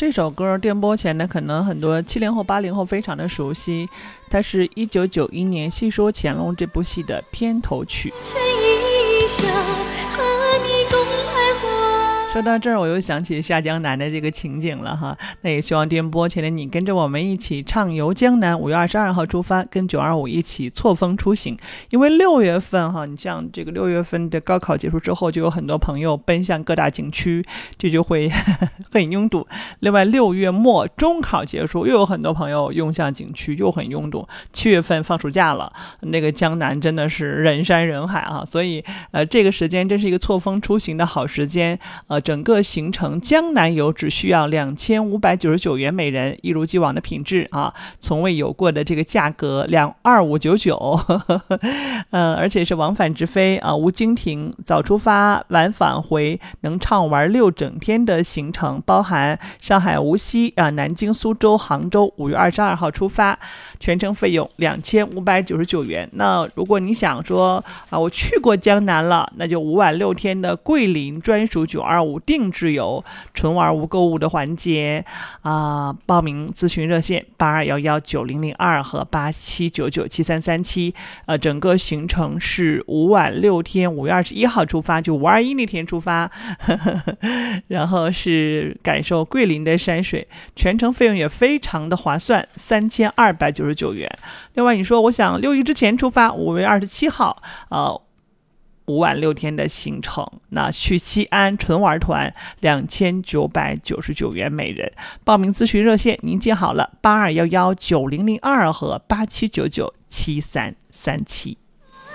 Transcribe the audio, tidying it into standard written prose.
这首歌电波前呢，可能很多70后、80后非常的熟悉，它是1991年《戏说乾隆》这部戏的片头曲。说到这儿，我又想起下江南的这个情景了哈。那也希望电波前的你跟着我们一起畅游江南，5月22号出发，跟925一起错峰出行。因为6月份哈，你像这个6月份的高考结束之后，就有很多朋友奔向各大景区，这就会很拥堵。另外6月末中考结束，又有很多朋友涌向景区，又很拥堵。7月份放暑假了，那个江南真的是人山人海啊，所以这个时间真是一个错峰出行的好时间。整个行程江南游只需要2599元每人，一如既往的品质啊，从未有过的这个价格22599，而且是往返直飞啊，无经停，早出发晚返回，能畅玩6整天的行程，包含上海无锡啊、南京、苏州、杭州，5月22号出发，全程费用2599元。那如果你想说啊，我去过江南了，那就5晚6天的桂林专属925定制游，纯玩无购物的环节啊！报名咨询热线82119002和87997337。整个行程是5晚6天，5月21号出发，就521那天出发，然后是感受桂林的山水，全程费用也非常的划算，3299元。另外你说我想6一之前出发，5月27号5晚6天的行程，那去西安纯玩团2999元每人。报名咨询热线您记好了，82119002和87997337。